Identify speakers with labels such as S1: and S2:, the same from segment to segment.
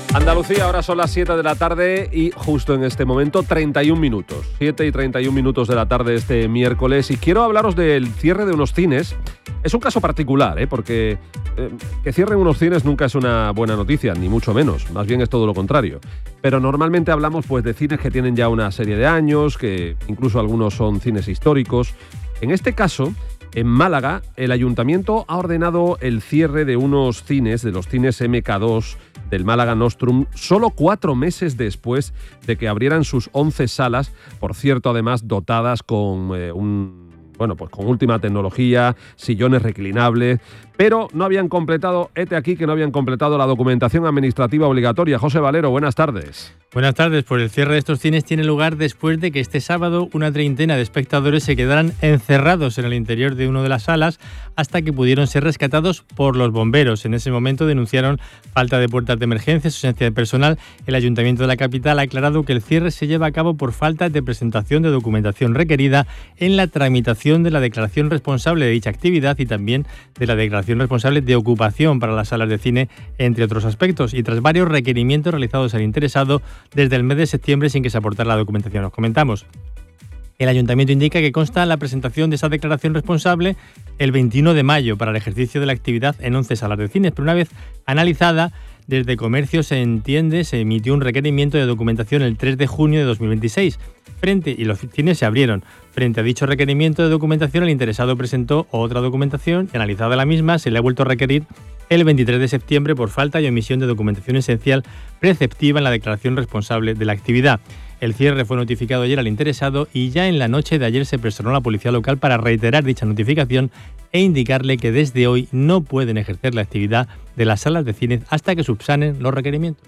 S1: Andalucía, ahora son las 7 de la tarde y justo en este momento 31 minutos. 7 y 31 minutos de la tarde este miércoles. Y quiero hablaros del cierre de unos cines. Es un caso particular, porque que cierren unos cines nunca es una buena noticia, ni mucho menos. Más bien es todo lo contrario. Pero normalmente hablamos pues de cines que tienen ya una serie de años, que incluso algunos son cines históricos. En este caso, en Málaga, el ayuntamiento ha ordenado el cierre de unos cines, de los cines MK2 del Málaga Nostrum, solo 4 meses después de que abrieran sus 11 salas, por cierto, además dotadas con con última tecnología, sillones reclinables, pero no habían completado, no habían completado la documentación administrativa obligatoria. José Valero, buenas tardes.
S2: Buenas tardes. Pues el cierre de estos cines tiene lugar después de que este sábado una treintena de espectadores se quedaran encerrados en el interior de una de las salas hasta que pudieron ser rescatados por los bomberos. En ese momento denunciaron falta de puertas de emergencia, ausencia de personal. El Ayuntamiento de la capital ha aclarado que el cierre se lleva a cabo por falta de presentación de documentación requerida en la tramitación de la declaración responsable de dicha actividad y también de la declaración responsable de ocupación para las salas de cine, entre otros aspectos, y tras varios requerimientos realizados al interesado desde el mes de septiembre sin que se aportara la documentación. Os comentamos. El Ayuntamiento indica que consta la presentación de esa declaración responsable el 21 de mayo para el ejercicio de la actividad en 11 salas de cines, pero una vez analizada, desde Comercio se emitió un requerimiento de documentación el 3 de junio de 2026. Y los cines se abrieron. Frente a dicho requerimiento de documentación, el interesado presentó otra documentación y, analizada la misma, se le ha vuelto a requerir el 23 de septiembre por falta y omisión de documentación esencial preceptiva en la declaración responsable de la actividad. El cierre fue notificado ayer al interesado y ya en la noche de ayer se personó a la policía local para reiterar dicha notificación e indicarle que desde hoy no pueden ejercer la actividad de las salas de cine hasta que subsanen los requerimientos.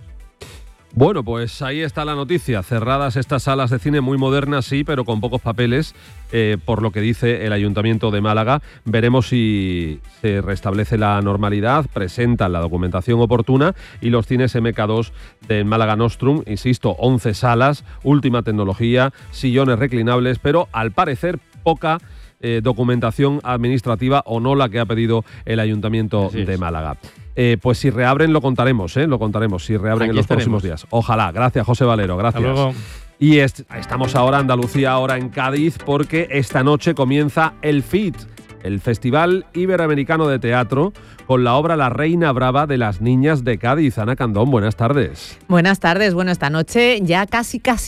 S1: Bueno, pues ahí está la noticia. Cerradas estas salas de cine muy modernas, sí, pero con pocos papeles, por lo que dice el Ayuntamiento de Málaga. Veremos si se restablece la normalidad, presentan la documentación oportuna y los cines MK2 del Málaga Nostrum, insisto, 11 salas, última tecnología, sillones reclinables, pero al parecer poca documentación administrativa o no la que ha pedido el Ayuntamiento de Málaga. Pues si reabren lo contaremos, si reabren
S2: Aquí
S1: en los
S2: estaremos.
S1: próximos días. Ojalá. Gracias, José Valero, gracias.
S2: Hasta luego.
S1: Y estamos ahora en Andalucía, ahora en Cádiz, porque esta noche comienza el FIT, el Festival Iberoamericano de Teatro, con la obra La Reina Brava de las Niñas de Cádiz. Ana Candón, buenas tardes.
S3: Buenas tardes. Bueno, esta noche ya casi